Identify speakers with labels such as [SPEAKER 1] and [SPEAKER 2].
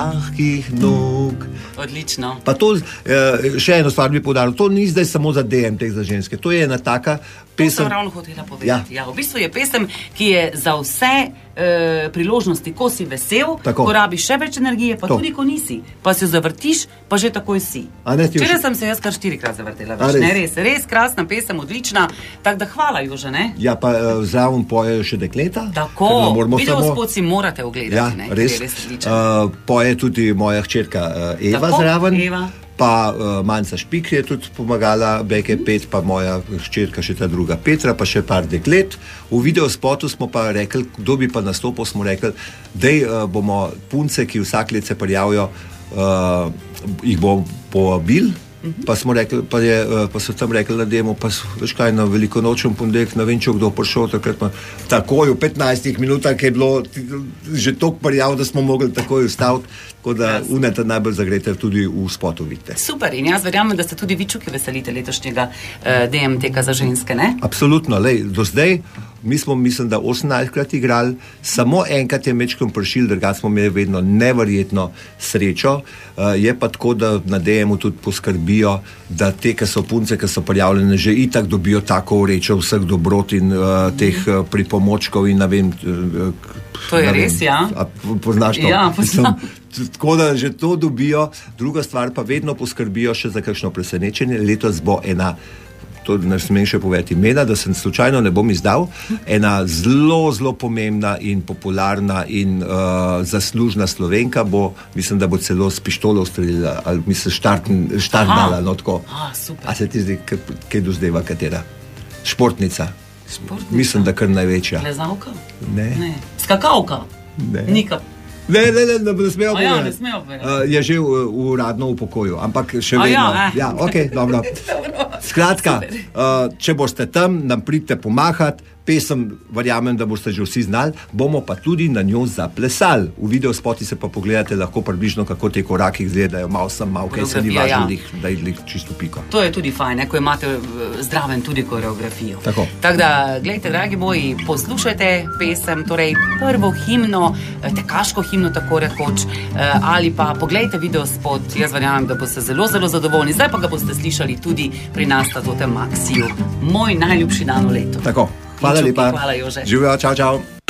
[SPEAKER 1] lahkih nog.
[SPEAKER 2] Odlično.
[SPEAKER 1] Pa to, še eno stvar bi poudaril, to ni zdaj samo za DM-tek za ženske, to je ena taka pesem.
[SPEAKER 2] To sem ravno hotela povedati. Ja, v bistvu je pesem, ki je za vse priložnosti, ko si vesel,
[SPEAKER 1] tako.
[SPEAKER 2] Ko rabiš še več energije, pa
[SPEAKER 1] To.
[SPEAKER 2] tudi ko nisi, pa se zavrtiš, pa že takoj si. Včeraj sem se jaz kar 4-krat zavrtela, res krasna pesem, odlična, tako da hvala, Jože, ne?
[SPEAKER 1] Ja, pa zraven pojejo še dekleta.
[SPEAKER 2] Tako, videospot si morate ogledati, ne?
[SPEAKER 1] Res. Poje tudi moja hčerka Eva
[SPEAKER 2] Tako,
[SPEAKER 1] zraven.
[SPEAKER 2] Eva.
[SPEAKER 1] Pa Manca Špik je tudi pomagala, Beke pet, pa moja hčerka še ta druga Petra, pa še par deklet. V videospotu smo pa rekli, kdo bi pa nastopil, smo rekli, dej bomo punce, ki vsak let se prijavijo, jih bomo povabili. Pa smo rekli, pa so tam rekli na demo, pa veš kaj, na velikonočen ponedeljek, ne vem, če kdo prišel, takrat pa takoj v 15 minutah je bilo že toliko prijav, da smo mogli takoj ustaviti, tako da uneta najbolj zagrete tudi v spotu, vidite.
[SPEAKER 2] Super, in jaz verjamem, da ste tudi vi čuki veselite letošnjega DM-teka za ženske, ne?
[SPEAKER 1] Absolutno, lej, do zdaj mi smo, mislim, da 18-krat igrali, samo enkrat je mečkom pršil, drugače smo imeli vedno neverjetno srečo. Je pa tako, da na DM-u tudi poskrbijo, da te, ki so punce, ki so prijavljene, že itak dobijo tako vrečo vseh dobrot in teh pripomočkov in ne vem.
[SPEAKER 2] To je res, ja.
[SPEAKER 1] Poznaš to?
[SPEAKER 2] Ja, poznam.
[SPEAKER 1] Tako da že to dobijo. Druga stvar pa vedno poskrbijo še za kakšno presenečenje. Letos bo ena, to ne smem še povedati imena, da sem slučajno ne bom izdal, ena zelo, zelo pomembna in popularna in zaslužna Slovenka bo, mislim, da bo celo s pištolo ustrelila, ali mislim, štartnala, no tako.
[SPEAKER 2] Super.
[SPEAKER 1] A se ti zdi, kaj dozdeva katera? Športnica. Mislim, da kar največja.
[SPEAKER 2] Plezalka?
[SPEAKER 1] Ne.
[SPEAKER 2] Skakavka?
[SPEAKER 1] Ne.
[SPEAKER 2] Nika.
[SPEAKER 1] Ne smejo povedati.
[SPEAKER 2] Ne smejo povedati.
[SPEAKER 1] Je že uradno v pokoju, ampak še vedno. Ja, ok, dobro. Skratka, če boste tam, nam pridite pomahati, pesem, verjamem, da boste že vsi znali, bomo pa tudi na njo zaplesali. V videospoti se pa pogledate lahko približno, kako te koraki izgledajo, malo sem, malo kaj se ni važno, da je čisto piko.
[SPEAKER 2] To je tudi fajn, ko imate zdraven tudi koreografijo.
[SPEAKER 1] Tako
[SPEAKER 2] da, gledajte, dragi moji, poslušajte pesem, torej prvo himno, tekaško himno tako rekoč, ali pa pogledajte videospot, jaz verjamem, da boste zelo, zelo zadovoljni. Zdaj pa ga boste slišali tudi pri nas na Totem Maxiju. Moj najljubši dan v letu.
[SPEAKER 1] Tako, hvala lepa.
[SPEAKER 2] Hvala, Jože.
[SPEAKER 1] Živjo, čau.